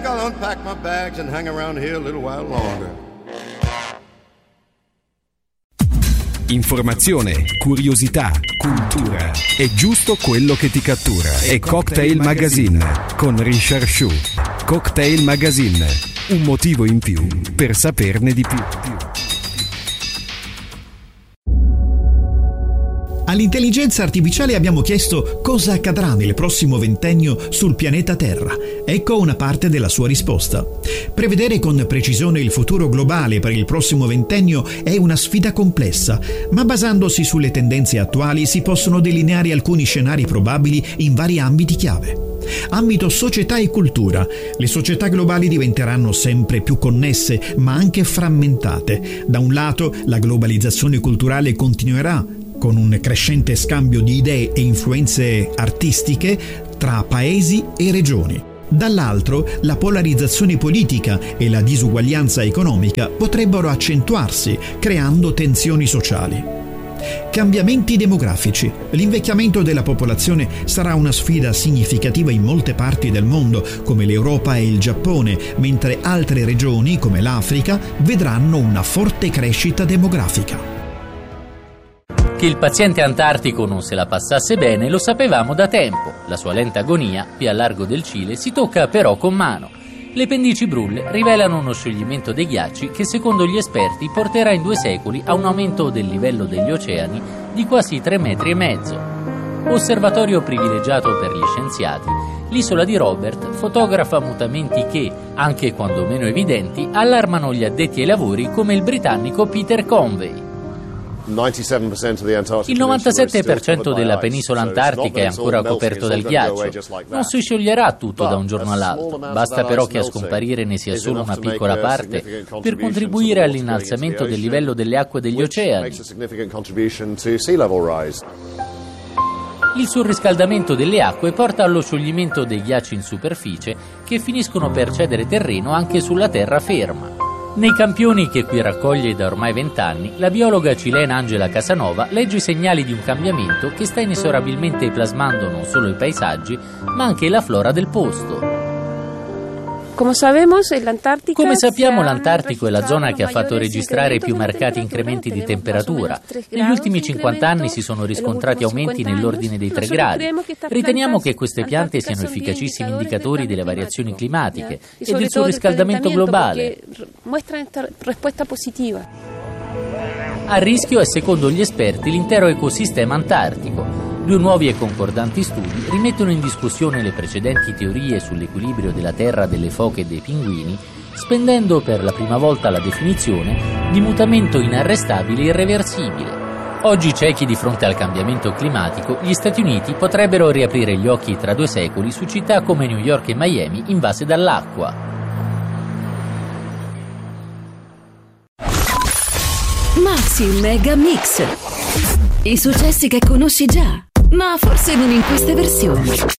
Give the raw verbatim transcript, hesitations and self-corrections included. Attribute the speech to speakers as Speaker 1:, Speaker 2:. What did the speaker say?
Speaker 1: I'll unpack my bags and hang around here a little while longer.
Speaker 2: Informazione, curiosità, cultura. È giusto quello che ti cattura. È Cocktail Magazine con Richard Shu. Cocktail Magazine. Un motivo in più per saperne di più.
Speaker 3: All'intelligenza artificiale abbiamo chiesto cosa accadrà nel prossimo ventennio sul pianeta Terra. Ecco una parte della sua risposta. Prevedere con precisione il futuro globale per il prossimo ventennio è una sfida complessa, ma basandosi sulle tendenze attuali si possono delineare alcuni scenari probabili in vari ambiti chiave. Ambito società e cultura. Le società globali diventeranno sempre più connesse, ma anche frammentate. Da un lato, la globalizzazione culturale continuerà, con un crescente scambio di idee e influenze artistiche tra paesi e regioni. Dall'altro, la polarizzazione politica e la disuguaglianza economica potrebbero accentuarsi, creando tensioni sociali. Cambiamenti demografici. L'invecchiamento della popolazione sarà una sfida significativa in molte parti del mondo, come l'Europa e il Giappone, mentre altre regioni, come l'Africa, vedranno una forte crescita demografica.
Speaker 4: Che il paziente antartico non se la passasse bene lo sapevamo da tempo. La sua lenta agonia, più a largo del Cile, si tocca però con mano. Le pendici brulle rivelano uno scioglimento dei ghiacci che secondo gli esperti porterà in due secoli a un aumento del livello degli oceani di quasi tre metri e mezzo. Osservatorio privilegiato per gli scienziati, l'isola di Robert fotografa mutamenti che, anche quando meno evidenti, allarmano gli addetti ai lavori come il britannico Peter Conway. Il novantasette per cento della penisola antartica è ancora coperto dal ghiaccio. Non si scioglierà tutto da un giorno all'altro, basta però che a scomparire ne sia solo una piccola parte per contribuire all'innalzamento del livello delle acque degli oceani. Il surriscaldamento delle acque porta allo scioglimento dei ghiacci in superficie che finiscono per cedere terreno anche sulla terraferma. Nei campioni che qui raccoglie da ormai vent'anni, la biologa cilena Angela Casanova legge i segnali di un cambiamento che sta inesorabilmente plasmando non solo i paesaggi, ma anche la flora del posto. Come sappiamo, l'Antartico è la zona che ha fatto registrare più marcati incrementi di temperatura. Negli ultimi cinquanta anni si sono riscontrati aumenti nell'ordine dei tre gradi. Riteniamo che queste piante siano efficacissimi indicatori delle variazioni climatiche e del surriscaldamento globale. A rischio è, secondo gli esperti, l'intero ecosistema antartico. Due nuovi e concordanti studi rimettono in discussione le precedenti teorie sull'equilibrio della Terra, delle foche e dei pinguini, spendendo per la prima volta la definizione di mutamento inarrestabile e irreversibile. Oggi, ciechi di fronte al cambiamento climatico, gli Stati Uniti potrebbero riaprire gli occhi tra due secoli su città come New York e Miami invase dall'acqua.
Speaker 5: Maxi Mega Mix. I successi che conosci già, ma forse non in queste versioni.